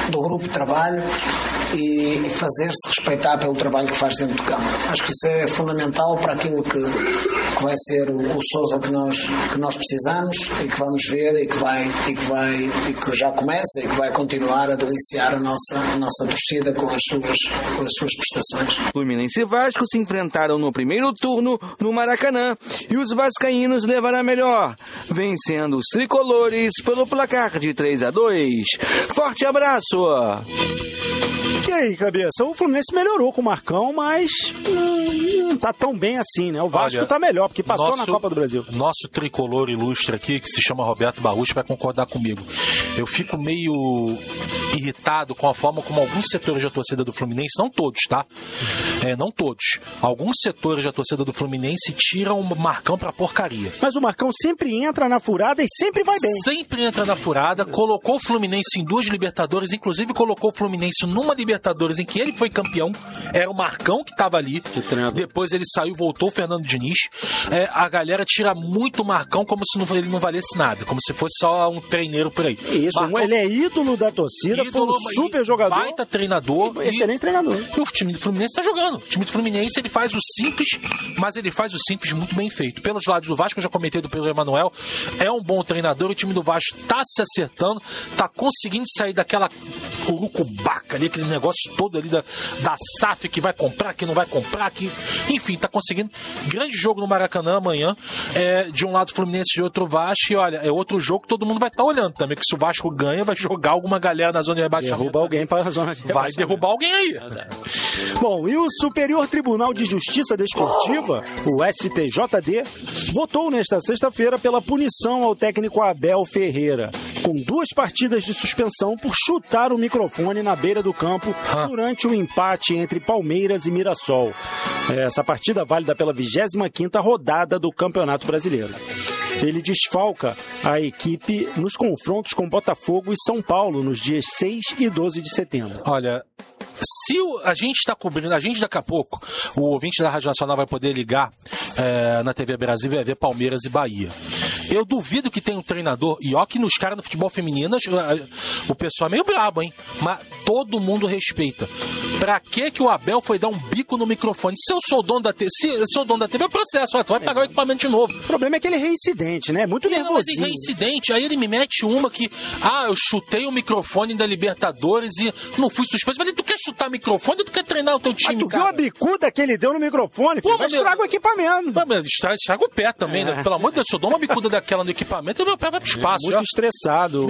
do grupo de trabalho e fazer-se respeitar pelo trabalho que faz dentro do campo. Acho que isso é fundamental para aquilo que vai ser o Sousa que nós precisamos e que vamos ver e que já começa e que vai continuar a deliciar a nossa torcida com as suas prestações. Fluminense e Vasco se enfrentaram no primeiro turno no Maracanã e os vascaínos levaram a melhor, vencendo os tricolores pelo placar de 3-2. Forte abraço! E aí, cabeça? O Fluminense melhorou com o Marcão, mas não tá tão bem assim, né? O Vasco tá melhor, porque passou na Copa do Brasil. Nosso tricolor ilustre aqui, que se chama Roberto Barrucho, vai concordar comigo. Eu fico meio irritado com a forma como alguns setores da torcida do Fluminense, não todos, tá? Não todos. Alguns setores da torcida do Fluminense tiram o Marcão pra porcaria. Mas o Marcão sempre entra na furada e sempre vai bem. Sempre entra na furada, colocou o Fluminense em 2 Libertadores, inclusive colocou o Fluminense numa Libertadores em que ele foi campeão. Era o Marcão que estava ali. Depois ele saiu, voltou o Fernando Diniz. A galera tira muito o Marcão como se ele não valesse nada, como se fosse só um treineiro por aí. Isso, Marcão, ele é ídolo da torcida, foi um super jogador. Baita treinador. Excelente treinador. E o time do Fluminense está jogando. O time do Fluminense, ele faz o simples, mas ele faz o simples muito bem feito. Pelos lados do Vasco, eu já comentei do Pedro Emanuel, é um bom treinador. O time do Vasco está se acertando, está conseguindo sair daquela urucubaca ali, aquele negócio todo ali da SAF que vai comprar, que não vai comprar, que enfim, tá conseguindo. Grande jogo no Maracanã amanhã, de um lado Fluminense, de outro Vasco, e olha, é outro jogo que todo mundo vai estar olhando também, que se o Vasco ganha, vai jogar alguma galera na zona de rebaixamento. Derrubar alguém para a zona de rebaixamento. Vai derrubar alguém aí. Bom, e o Superior Tribunal de Justiça Desportiva, o STJD, votou nesta sexta-feira pela punição ao técnico Abel Ferreira, com 2 partidas de suspensão por chutar o microfone na beira do campo durante o empate entre Palmeiras e Mirassol. Essa partida é válida pela 25ª rodada do Campeonato Brasileiro. Ele desfalca a equipe nos confrontos com Botafogo e São Paulo nos dias 6 e 12 de setembro. Olha, se a gente está cobrindo, a gente daqui a pouco, o ouvinte da Rádio Nacional vai poder ligar na TV Brasil e vai ver Palmeiras e Bahia. Eu duvido que tenha um treinador, e ó que nos caras no futebol feminino o pessoal é meio brabo, hein? Mas todo mundo respeita. Pra que o Abel foi dar um bico no microfone? Se eu sou o dono da TV, é processo, tu vai pagar o equipamento de novo. O problema é que ele é reincidente, né? Muito nervosinho. Mas ele é reincidente, aí ele me mete uma que, eu chutei o microfone da Libertadores e não fui suspenso. Eu falei, tu quer chutar microfone ou tu quer treinar o teu time, tu viu a bicuda que ele deu no microfone? Pô, mas estraga o equipamento. Estraga o pé também, né? Pelo amor de Deus, se eu dou uma bicuda daquela no equipamento, meu pé vai pro espaço. Muito estressado.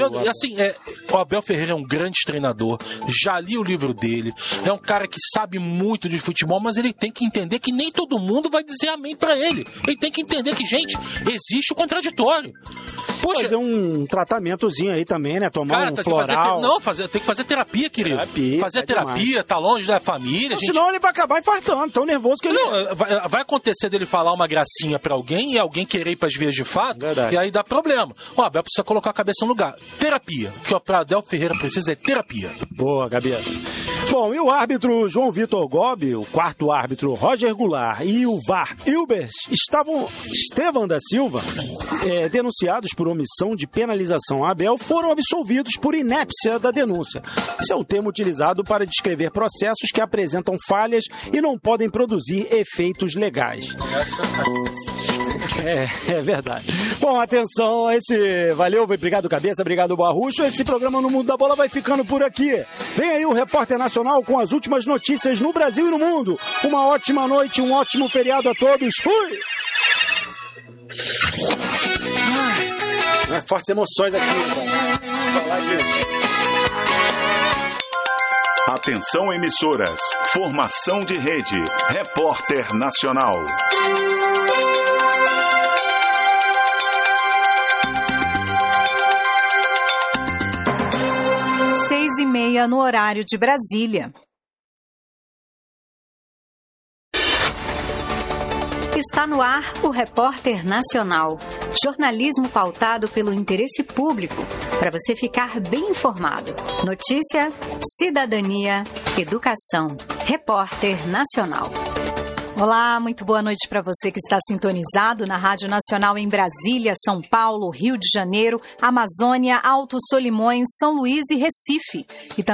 O Abel Ferreira é um grande treinador, já li o livro dele, é um cara que sabe muito de futebol, mas ele tem que entender que nem todo mundo vai dizer amém pra ele. Ele tem que entender que, gente, existe o contraditório. Poxa, fazer um tratamentozinho aí também, né? Tomar um floral. Tem que fazer terapia, querido. Fazer terapia, tá longe da família. Senão ele vai acabar infartando, tão nervoso que ele... Vai acontecer dele falar uma gracinha pra alguém e alguém querer ir pras vias de fato, e aí dá problema. O Abel precisa colocar a cabeça no lugar. Terapia. O que o Abel Ferreira precisa é terapia. Boa, Gabi. Bom, e o árbitro João Vitor Gobi, o 4º árbitro Roger Goulart e o VAR Hilbert Estevam da Silva, denunciados por omissão de penalização a Abel, foram absolvidos por inépcia da denúncia. Esse é o termo utilizado para descrever processos que apresentam falhas e não podem produzir efeitos legais. É verdade. Bom, atenção, valeu, obrigado Cabeça, obrigado Barrucho. Esse programa No Mundo da Bola vai ficando por aqui. Vem aí o Repórter Nacional com as últimas notícias no Brasil e no mundo. Uma ótima noite, um ótimo feriado a todos. Fui! Fortes emoções aqui, Atenção, emissoras. Formação de rede. Repórter Nacional. No horário de Brasília. Está no ar o Repórter Nacional. Jornalismo pautado pelo interesse público, para você ficar bem informado. Notícia, cidadania, educação. Repórter Nacional. Olá, muito boa noite para você que está sintonizado na Rádio Nacional em Brasília, São Paulo, Rio de Janeiro, Amazônia, Alto Solimões, São Luís e Recife. E